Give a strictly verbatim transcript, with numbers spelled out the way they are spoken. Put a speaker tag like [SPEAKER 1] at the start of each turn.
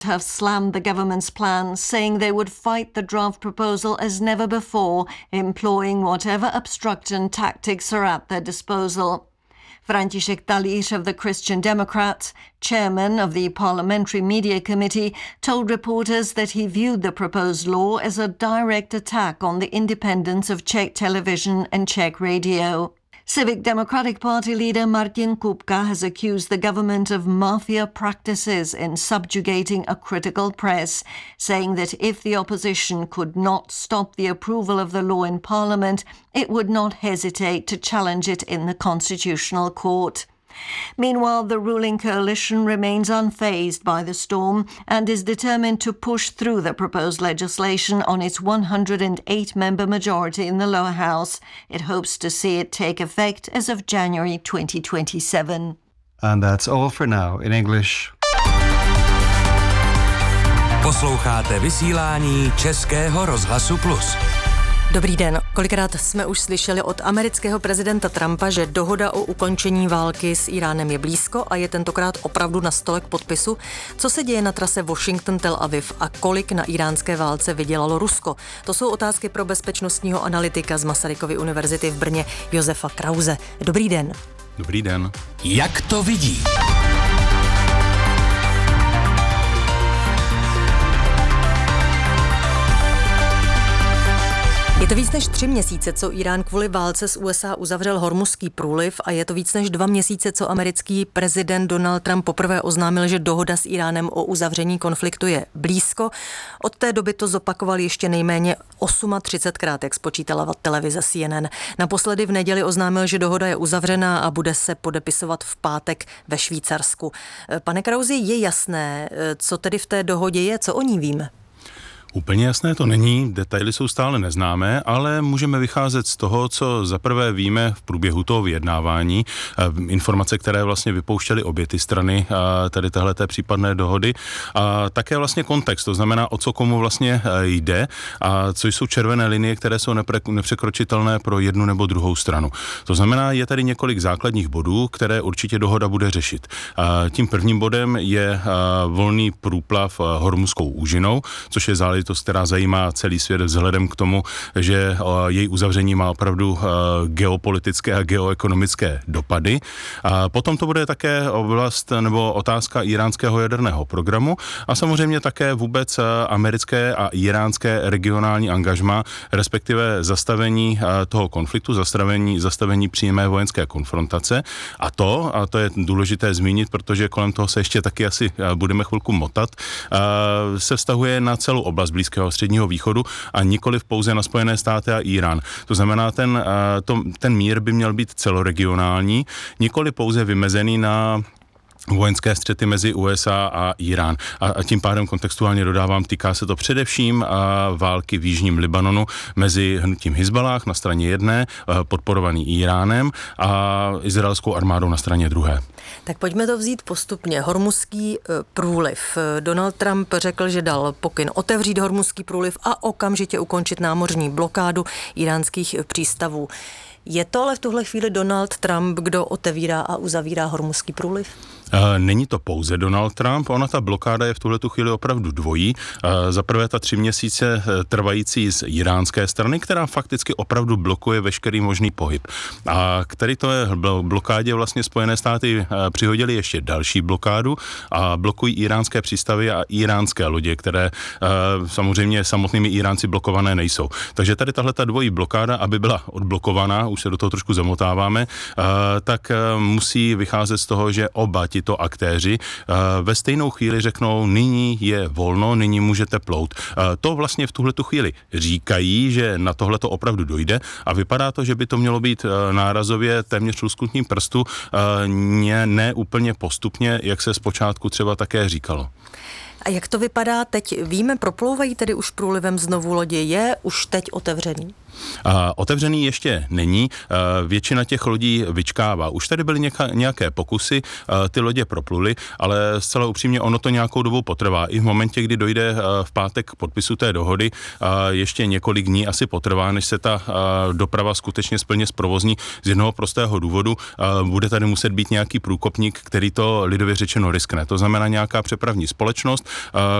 [SPEAKER 1] have slammed the government's plan, saying they would fight the draft proposal as never before, employing whatever obstruction tactics are at their disposal. František Talíř of the Christian Democrats, chairman of the Parliamentary Media Committee, told reporters that he viewed the proposed law as a direct attack on the independence of Czech television and Czech radio. Civic Democratic Party leader Martin Kupka has accused the government of mafia practices in subjugating a critical press, saying that if the opposition could not stop the approval of the law in Parliament, it would not hesitate to challenge it in the Constitutional Court. Meanwhile, the ruling coalition remains unfazed by the storm and is determined to push through the proposed legislation on its one hundred eight member majority in the lower house. It hopes to see it take effect as of January twenty twenty-seven.
[SPEAKER 2] And that's all for now in English.
[SPEAKER 3] Posloucháte vysílání Českého rozhlasu Plus.
[SPEAKER 4] Dobrý den. Kolikrát jsme už slyšeli od amerického prezidenta Trumpa, že dohoda o ukončení války s Íránem je blízko a je tentokrát opravdu na stole k podpisu. Co se děje na trase Washington-Tel Aviv a kolik na íránské válce vydělalo Rusko? To jsou otázky pro bezpečnostního analytika z Masarykovy univerzity v Brně Josefa Krause. Dobrý den.
[SPEAKER 2] Dobrý den.
[SPEAKER 3] Jak to vidí?
[SPEAKER 4] Je to víc než tři měsíce, co Irán kvůli válce s U S A uzavřel Hormuzský průliv a je to víc než dva měsíce, co americký prezident Donald Trump poprvé oznámil, že dohoda s Iránem o uzavření konfliktu je blízko. Od té doby to zopakoval ještě nejméně třicetosmkrát, jak spočítala televize C N N. Naposledy v neděli oznámil, že dohoda je uzavřená a bude se podepisovat v pátek ve Švýcarsku. Pane Krausi, je jasné, co tedy v té dohodě je, co o ní víme?
[SPEAKER 5] Úplně jasné to není, detaily jsou stále neznámé, ale můžeme vycházet z toho, co zaprvé víme v průběhu toho vyjednávání, informace, které vlastně vypouštěly obě ty strany tady téhleté případné dohody, a také vlastně kontext, to znamená, o co komu vlastně jde a co jsou červené linie, které jsou nepre, nepřekročitelné pro jednu nebo druhou stranu. To znamená, je tady několik základních bodů, které určitě dohoda bude řešit. Tím prvním bodem je volný průplav Hormuzskou úžinou, což je záležitost, která zajímá celý svět vzhledem k tomu, že její uzavření má opravdu geopolitické a geoekonomické dopady. A potom to bude také oblast nebo otázka iránského jaderného programu a samozřejmě také vůbec americké a iránské regionální angažma, respektive zastavení toho konfliktu, zastavení, zastavení přímé vojenské konfrontace. A to, a to je důležité zmínit, protože kolem toho se ještě taky asi budeme chvilku motat, se vztahuje na celou oblast Blízkého a Středního východu a nikoliv pouze na Spojené státy a Irán. To znamená, ten, to, ten mír by měl být celoregionální, nikoliv pouze vymezený na vojenské střety mezi U S A a Irán. A, a tím pádem kontextuálně dodávám, týká se to především a, války v jižním Libanonu mezi hnutím Hizballáh na straně jedné, a, podporovaný Iránem, a izraelskou armádou na straně druhé.
[SPEAKER 4] Tak pojďme to vzít postupně. Hormuzský průliv. Donald Trump řekl, že dal pokyn otevřít Hormuzský průliv a okamžitě ukončit námořní blokádu iránských přístavů. Je to ale v tuhle chvíli Donald Trump, kdo otevírá a uzavírá Hormuzský průliv?
[SPEAKER 5] Není to pouze Donald Trump, ona ta blokáda je v tuhletu chvíli opravdu dvojí. Za prvé ta tři měsíce trvající z iránské strany, která fakticky opravdu blokuje veškerý možný pohyb. A který to je blokádě vlastně Spojené státy přihodili ještě další blokádu a blokují iránské přístavy a iránské lodě, které samozřejmě samotnými Iránci blokované nejsou. Takže tady tahle ta dvojí blokáda, aby byla odblokovaná, už se do toho trošku zamotáváme, tak musí vycházet z toho, že oba tito aktéři ve stejnou chvíli řeknou, nyní je volno, nyní můžete plout. To vlastně v tuhletu chvíli říkají, že na tohleto opravdu dojde a vypadá to, že by to mělo být nárazově téměř lusknutím prstu, ne, ne úplně postupně, jak se zpočátku třeba také říkalo.
[SPEAKER 4] A jak to vypadá teď? Víme, proplouvají tedy už průlivem znovu lodě? Je už teď otevřený?
[SPEAKER 5] Otevřený ještě není, většina těch lodí vyčkává. Už tady byly nějaké pokusy, ty lodě propluly, ale zcela upřímně ono to nějakou dobu potrvá. I v momentě, kdy dojde v pátek k podpisu té dohody, ještě několik dní asi potrvá, než se ta doprava skutečně plně zprovozní z jednoho prostého důvodu. Bude tady muset být nějaký průkopník, který to lidově řečeno riskne. To znamená nějaká přepravní společnost,